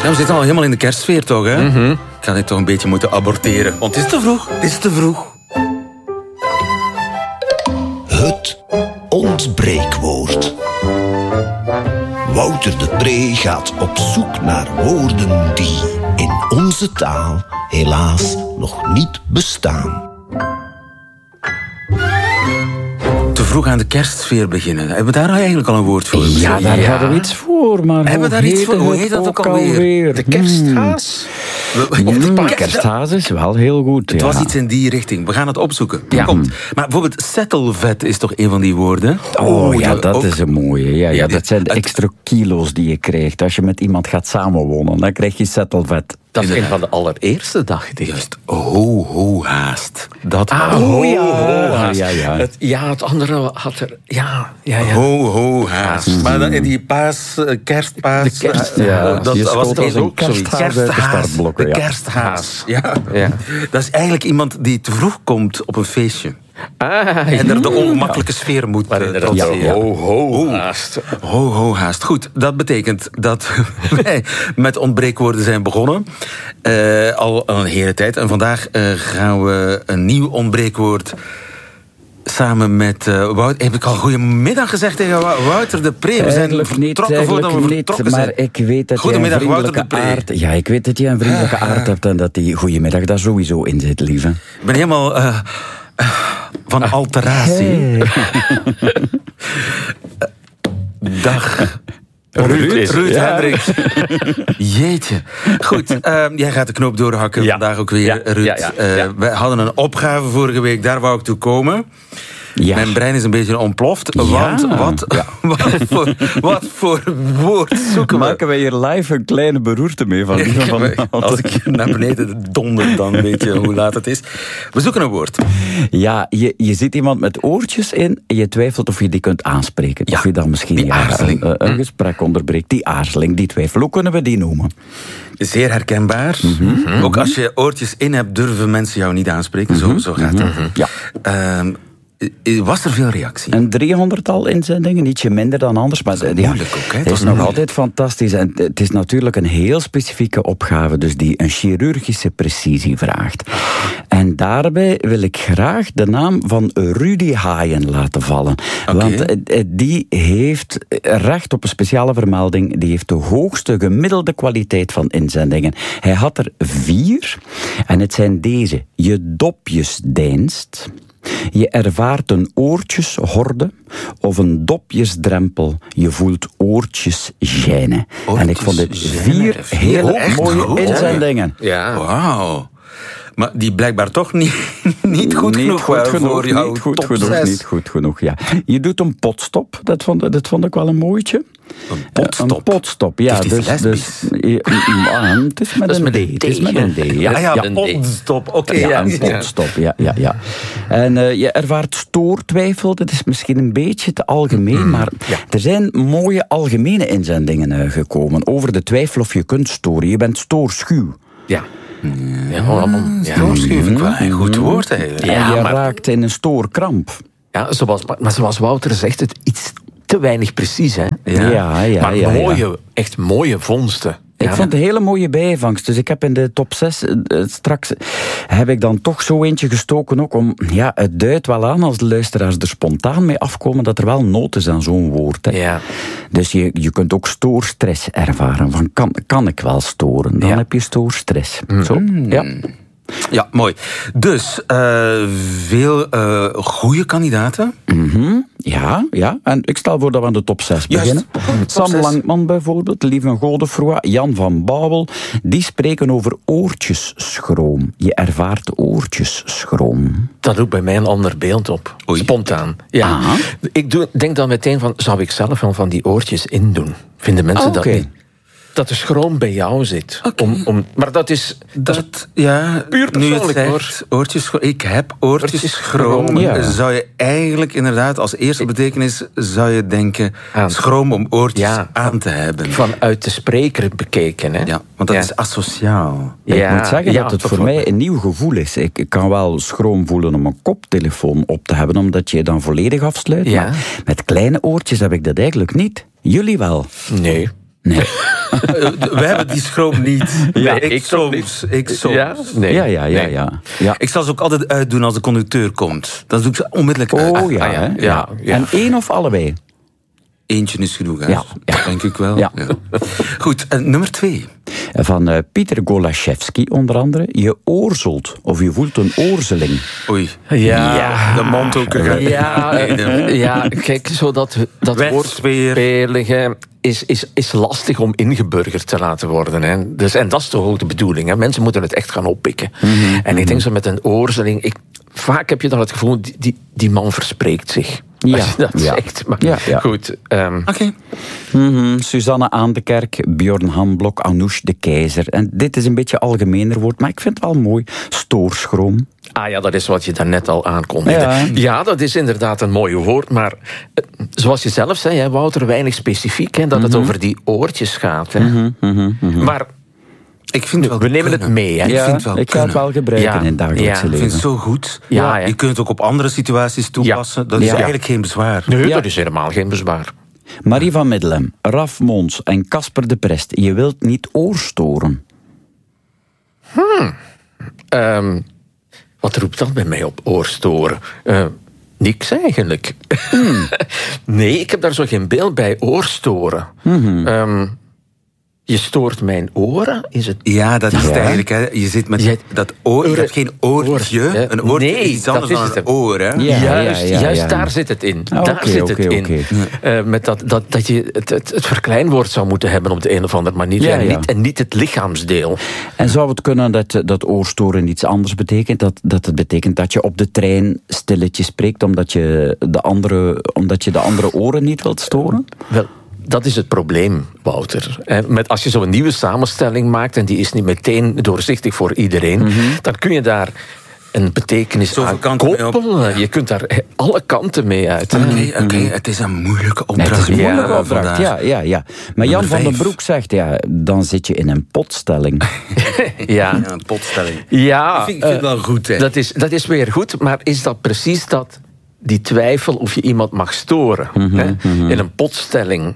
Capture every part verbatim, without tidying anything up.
Ja, we zitten al helemaal in de kerstsfeer, toch, hè? Mm-hmm. Ik ga dit toch een beetje moeten aborteren. Want het is te vroeg. Het is te vroeg. Het ontbreekwoord. Wouter de Pre gaat op zoek naar woorden die in onze taal helaas nog niet bestaan. Te vroeg aan de kerstsfeer beginnen. Hebben we daar eigenlijk al een woord voor? Ja, daar Ja. hadden we iets voor, maar Hebben we daar iets voor? Hoe heet dat ook alweer? De Kersthaas? Mm, kersthaas is wel heel goed. Het ja. was iets in die richting. We gaan het opzoeken. Ja. Komt. Maar bijvoorbeeld settelvet is toch een van die woorden? Oh ja, dat ook- is een mooie. Ja, ja, Ja, dat zijn de het- extra kilo's die je krijgt. Als je met iemand gaat samenwonen, dan krijg je settelvet. Dat is een van de allereerste, dacht ik. Juist. Ho, ho, haast. Dat Ah, ho, ho, ja. ho, haast. Ja, ja. Het, ja, het andere had er... Ja, ja, ja. Ho, ho, haast. Maar dan, die paas, eh, kerstpaas... De kerst- eh, ja, dat je was schoot als het een ook zoiets. kersthaas uit de startblokken, De ja. kersthaas. Ja. Ja. Dat is eigenlijk iemand die te vroeg komt op een feestje. Ah, En er de ongemakkelijke sfeer moet Maar eh, inderdaad, trotseren. ja. ho, ho, haast. Ho, ho, haast. Goed, dat betekent dat wij met ontbreekwoorden zijn begonnen. Uh, al een hele tijd. En vandaag uh, gaan we een nieuw ontbreekwoord... Samen met uh, Wouter... Heb ik al goedemiddag gezegd tegen Wouter de Pre? We zijn Eigenlijk niet, vertrokken voordat we eigenlijk vertrokken niet, zijn. maar ik weet dat je een Goedemiddag, Wouter vriendelijke de Pre. aard... Ja, ik weet dat je een vriendelijke aard hebt en dat die goedemiddag daar sowieso in zit, lieve. Ik ben helemaal uh, uh, van alteratie. Hey. Dag. Ruud is- Ruud ja. Hendricks. Jeetje. Goed, uh, jij gaat de knoop doorhakken Ja. vandaag ook weer, Ja, Ruud. ja, ja, Uh, ja. we hadden een opgave vorige week, daar wou ik toe komen. Ja. Mijn brein is een beetje ontploft. Ja. Want wat, Ja. wat, voor, wat voor woord zoeken we? Maken wij hier live een kleine beroerte mee van lieve van Als ik naar beneden donder, dan weet je hoe laat het is. We zoeken een woord. Ja, je, je ziet iemand met oortjes in en je twijfelt of je die kunt aanspreken. Ja, of je dan misschien die ja, aarzeling. een, een gesprek onderbreekt. Die aarzeling, die twijfel. Hoe kunnen we die noemen? Zeer herkenbaar. Mhm. Ook als je oortjes in hebt, durven mensen jou niet aanspreken. Zo, zo gaat het. Ja. Ehm, was er veel reactie? Een driehonderdtal inzendingen, ietsje minder dan anders. Maar ja, moeilijk ook, hè? het Dat is is nog moeilijk. altijd fantastisch. En het is natuurlijk een heel specifieke opgave, dus die een chirurgische precisie vraagt. En daarbij wil ik graag de naam van Rudy Haaien laten vallen. Oké. Want eh, die heeft recht op een speciale vermelding. Die heeft de hoogste gemiddelde kwaliteit van inzendingen. Hij had er vier. En het zijn deze. Je dopjes deinst. Je ervaart een oortjeshorde of een dopjesdrempel. Je voelt oortjes gênen. En ik vond dit vier Oortjes gênen. hele Echt mooie goed, hè? inzendingen. Ja. Wauw. Maar die blijkbaar toch niet, niet goed Niet genoeg goed waren genoeg, voor jou. niet goed top genoeg, zes. niet goed genoeg, ja. Je doet een potstop, dat vond, dat vond ik wel een mooitje. Een potstop. Een potstop, ja. Het is Dus, lesbisch. dus, ja, ah, het is met Dat is een met D. een Het is D, met hè? een D, ja. Ah ja, Ja, een potstop. Oké, Ja, ja. een potstop, ja, ja, ja. En uh, je ervaart stoortwijfel, dat is misschien een beetje te algemeen, maar ja. er zijn mooie algemene inzendingen uh, gekomen over de twijfel of je kunt storen. Je bent stoorschuw. Ja. Ja, allemaal. Ja. Stoorschuw vind ik wel een goed woord eigenlijk. Ja, en je maar- raakt in een stoorkramp. Ja, zoals, maar zoals Wouter zegt, het iets te weinig precies, hè? Ja, ja, ja. maar ja, mooie, ja. echt mooie vondsten. Ik Ja. vond het een hele mooie bijvangst. Dus ik heb in de top zes uh, straks heb ik dan toch zo eentje gestoken ook om, ja, het duidt wel aan als de luisteraars er spontaan mee afkomen dat er wel nood is aan zo'n woord. Hè. Ja. Dus je, je kunt ook stoorstress ervaren. Van kan, kan ik wel storen? Dan Ja. heb je stoorstress. Zo, ja. Ja, mooi. Dus, uh, veel uh, goede kandidaten. Mm-hmm. Ja, ja. En ik stel voor dat we aan de top zes Juist. beginnen. Top Sam zes. Langman bijvoorbeeld, Lieven Godefroy, Jan van Bouwel, die spreken over oortjesschroom. Je ervaart oortjesschroom. Dat doet bij mij een ander beeld op. Oei. Spontaan. Ja. Ah. Ik doe, denk dan meteen van, zou ik zelf wel van die oortjes indoen? Vinden mensen Oké. dat niet? Dat de schroom bij jou zit. Oké. Om, om, maar dat is... Dat, ja, puur nu je het persoonlijk, zegt, oortjes, ik heb oortjesschroom. Oortjesschroom. Ja. Zou je eigenlijk inderdaad als eerste betekenis zou je denken Aan. schroom om oortjes Ja. aan te hebben. Vanuit de spreker bekeken. Hè? Ja, want dat Ja. is asociaal. Ik Ja, moet zeggen ja, dat het voor bijvoorbeeld. mij een nieuw gevoel is. Ik ik kan wel schroom voelen om een koptelefoon op te hebben, omdat je je dan volledig afsluit. Ja. Maar met kleine oortjes heb ik dat eigenlijk niet. Jullie wel? Nee. Nee. We hebben die schroom niet. Ja, ik, ik soms. niet. Ik soms. Ja? Nee. Ja, ja, ja, Nee. ja. ja. Ik zal ze ook altijd uitdoen als de conducteur komt. Dan doe ik ze onmiddellijk uit. Oh ja, ah, ja, hè? ja, ja. En één of allebei? Eentje is genoeg, hè? Ja, ja. Denk ik wel. Ja. Goed, en nummer twee. Van uh, Pieter Golashevski onder andere. Je oorzelt of je voelt een oorzeling. Oei. Ja. De mond ook. Ja, Nee, de- ja, kijk, zo dat, dat Wegsfeer. woordspelige is, is, is lastig om ingeburgerd te laten worden. Hè. Dus, en dat is toch ook de bedoeling. Hè. Mensen moeten het echt gaan oppikken. Mm-hmm. En ik denk zo met een oorzeling... Ik, vaak heb je dan het gevoel, die, die, die man verspreekt zich. Ja, Als je dat ja. zegt. Maar Ja, ja. goed. Um, Oké. Mm-hmm. Suzanne Aan de Kerk, Bjorn Hamblok, Anoush de Keizer. En dit is een beetje algemener woord, maar ik vind het wel mooi. Stoorschroom. Ah ja, dat is wat je daarnet al aankondigde. Ja. Ja, dat is inderdaad een mooi woord, maar eh, zoals je zelf zei, hè, Wouter, weinig specifiek, hè, dat het over die oortjes gaat. Hè. Mm-hmm, mm-hmm. Maar Ik vind het wel we nemen het kunnen. mee. Hè. Ik Ja, vind het wel ik ga het kunnen. wel gebruiken Ja, in het dagelijkse ja. Ik leven. vind het zo goed. Ja, ja. Je kunt het ook op andere situaties toepassen. Dat is Ja. eigenlijk geen bezwaar. Nee, Ja. dat is helemaal geen bezwaar. Marie van Middelhem, Raf Mons en Casper de Prest. Je wilt niet oorstoren. Um, wat roept dat bij mij op, oorstoren? Uh, niks eigenlijk. Hmm. Nee, ik heb daar zo geen beeld bij, oorstoren. Hmm. Um, je stoort mijn oren, is het... Ja, dat is Ja. het eigenlijk. Hè. Je zit met Je- dat oor. Je Oren- hebt geen oortje. oor, Een oortje nee, is iets dat anders is dan het een hem. oor. Hè. Ja. juist, ja, juist ja. daar zit het in. Ah, daar oké, zit oké, het in. oké. Uh, met dat, dat, dat je het, het, het verkleinwoord zou moeten hebben op de een of andere manier. Ja, en, ja. Niet, en niet het lichaamsdeel. En zou het kunnen dat, dat oorstoren iets anders betekent? Dat, dat het betekent dat je op de trein stilletjes spreekt omdat je de andere, omdat je de andere oren niet wilt storen? Wel, dat is het probleem, Wouter. Eh, Met, als je zo'n nieuwe samenstelling maakt, en die is niet meteen doorzichtig voor iedereen, Mhm. dan kun je daar een betekenis Zoveel aan kanten mee op. koppelen. Je kunt daar eh, alle kanten mee uit. hè. Oké, oké. Het is een moeilijke Nee, opdracht. het is een Ja, moeilijke opdracht. vandaag. Ja, ja, ja. Maar Jan Nummer van den vijf. Broek zegt, ja, dan zit je in een potstelling. Ja, Ja, een potstelling. ja Ik vind, ik vind het eh, wel goed, hè. dat, is, dat is weer goed, maar is dat precies dat, die twijfel of je iemand mag storen? Mhm, hè? In een potstelling.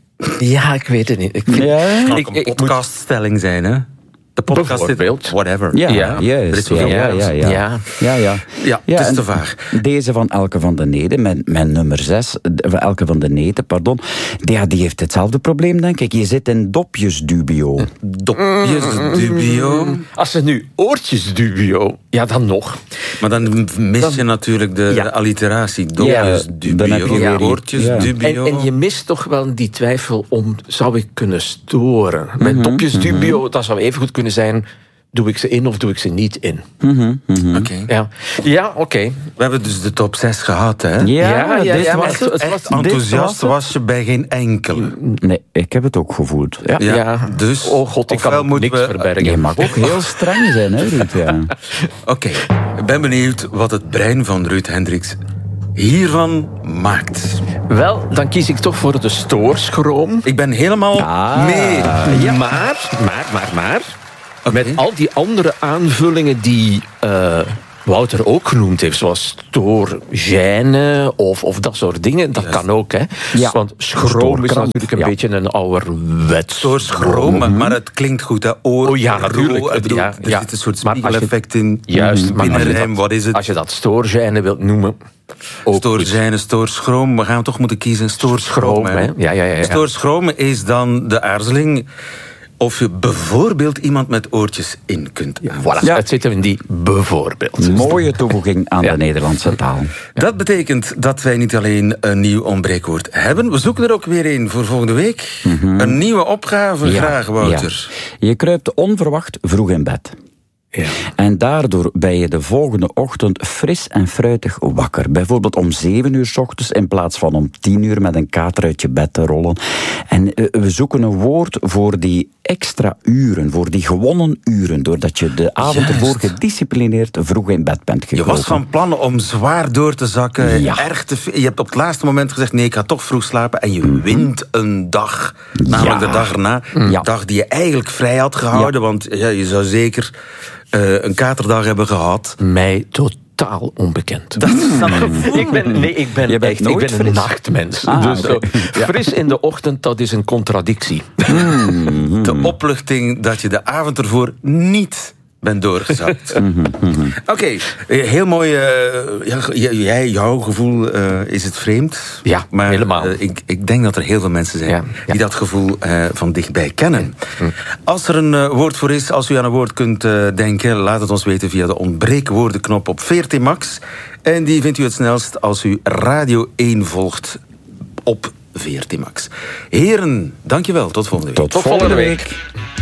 Ja, ik weet het niet. Ik vind, Ja? Het kan ik, ook ik een moet- podcaststelling zijn, hè. De podcast zit... Bijvoorbeeld. Whatever. Ja, Ja, er juist. is zoveel Ja, ja, ja, ja. Ja. ja, ja. Ja, het is en te vaag. Deze van Elke van den Neden, mijn, mijn nummer zes, van Elke van den Neten, pardon. Ja, die heeft hetzelfde probleem, denk ik. Je zit in dopjesdubio. Dopjes, dubio. Als ze nu oortjes dubio, ja dan nog. Maar dan mis je natuurlijk de, Ja. de alliteratie. Ja, Dopjes, dan heb je dubio. weer die- Oortjes, ja. En, dubio. en je mist toch wel die twijfel om, zou ik kunnen storen? Mhm, Met dopjes dubio, dat zou even goed kunnen zijn, doe ik ze in of doe ik ze niet in? Oké. Ja, ja oké. We hebben dus de top zes gehad, hè? Ja, Ja, ja, dit ja, was maar het. het was- Echt dit enthousiast was was je bij geen enkele. Nee, ik heb het ook gevoeld. Ja. Ja, Ja. dus... Oh god, ik kan ofwel ook moeten niks we- verbergen. Je mag ook heel streng zijn, hè, Ruud? Ja. Oké, ik ben benieuwd wat het brein van Ruud Hendricks hiervan maakt. Wel, dan kies ik toch voor de stoorschroom. Ik ben helemaal Ah. mee. Maar, maar, maar, maar... Met al die andere aanvullingen die eh, Wouter ook genoemd heeft, zoals stoorgêne of, of dat soort dingen, dat kan ook, hè. Ja. Want schroom is Stoorkramp, natuurlijk een ja. beetje een ouderwets. Stoorschroom, maar, maar het klinkt goed, hè? Oor, Oh ja, natuurlijk. rool, ik bedoel, Ja, er ja. zit een soort Maar als je- spiegeleffect in. Juist, maar als je, Binnenrijm, dat, wat is het? als je dat stoorgêne wilt noemen, ook goed. Stoorzijne, stoorschroom. We gaan toch moeten kiezen. Stoorschroom, Schroom, hè? hè? Ja, ja, ja, ja. Stoorschroom is dan de aarzeling of je bijvoorbeeld iemand met oortjes in kunt aanvallen. Voilà, Ja. het zit hem in die bijvoorbeeld. Mooie toevoeging aan Ja. de Nederlandse taal. Dat betekent dat wij niet alleen een nieuw ontbreekwoord hebben. We zoeken er ook weer een voor volgende week. Een nieuwe opgave, Ja, graag, Wouter. ja. Je kruipt onverwacht vroeg in bed. Ja. En daardoor ben je de volgende ochtend fris en fruitig wakker. Bijvoorbeeld om zeven uur 's ochtends in plaats van om tien uur met een kater uit je bed te rollen. En eh, we zoeken een woord voor die extra uren, voor die gewonnen uren, doordat je de avond Juist. ervoor gedisciplineerd vroeg in bed bent Je gekropen. was van plan om zwaar door te zakken. Ja. Erg te, ve- je hebt op het laatste moment gezegd, nee, ik ga toch vroeg slapen. En je wint een dag. Namelijk Ja. de dag erna. Ja. Een dag die je eigenlijk vrij had gehouden. Want ja, je zou zeker eh, een katerdag hebben gehad. Mij totaal totaal onbekend. Dat, dat gevoel. Ik ben, nee, ik ben, Je bent echt, ik nooit ben een fris. nachtmens. Ah, dus oké. zo, fris in de ochtend, dat is een contradictie. De opluchting dat je de avond ervoor niet bent doorgezakt. Oké, eh, heel mooi. eh, ja, j- jij, jouw gevoel eh, is het vreemd. Ja, maar helemaal. eh, ik, ik denk dat er heel veel mensen zijn Ja, ja. die dat gevoel eh, van dichtbij kennen. Als er een eh, woord voor is, als u aan een woord kunt eh, denken, laat het ons weten via de ontbreekwoordenknop op V R T Max. En die vindt u het snelst als u Radio één volgt op V R T Max. Heren, dankjewel. Tot volgende week. Tot, volgende volgende week. week.